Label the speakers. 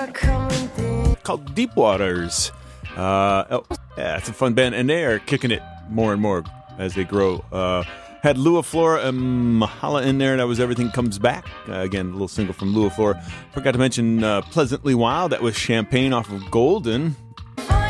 Speaker 1: called Deep Waters. It's a fun band, and they are kicking it more and more as they grow. Had Lua Flora and Mahala in there. That was Everything Comes Back. Again, a little single from Lua Flora. Forgot to mention Pleasantly Wild. That was Champagne off of Golden.